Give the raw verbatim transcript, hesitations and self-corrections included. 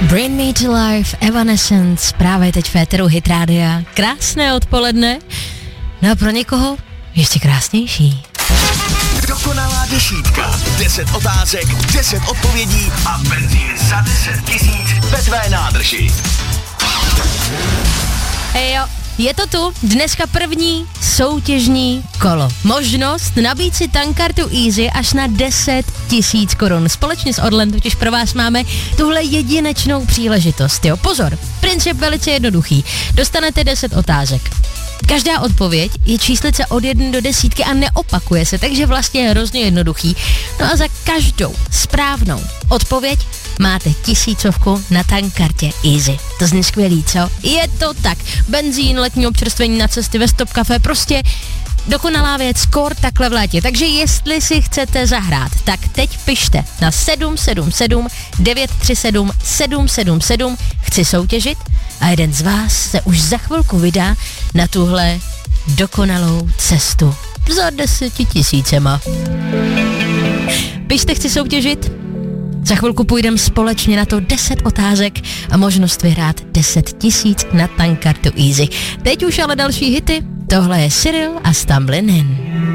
Bring Me to Life, Evanescence, právě teď v éteru Hit Rádia. Krásné odpoledne, no a pro někoho ještě krásnější. Dokonalá desítka, deset otázek, deset odpovědí a benzín za deset tisíc ve tvé nádrži. Hej jo, je to tu, dneska první soutěžní kolo. Možnost nabít si tankkartu Easy až na deset tisíc korun. Společně s Orlen totiž pro vás máme tuhle jedinečnou příležitost. Jo, pozor, princip velice jednoduchý. Dostanete deset otázek. Každá odpověď je číslice od jedné do desítky a neopakuje se, takže vlastně je hrozně jednoduchý. No a za každou správnou odpověď máte tisícovku na tankkartě Easy. To zní skvělý, co? Je to tak. Benzín, letní občerstvení na cesty ve Stop Café, prostě dokonalá věc, skor takhle v létě. Takže jestli si chcete zahrát, tak teď pište na sedm sedm sedm devět tři sedm sedm sedm sedm. Chci soutěžit a jeden z vás se už za chvilku vydá na tuhle dokonalou cestu za deseti tisícema. Pište, chci soutěžit. Za chvilku půjdeme společně na to deset otázek a možnost vyhrát deset tisíc na tankkartu Easy. Teď už ale další hity. Tohle je Cyril a Stumbling In.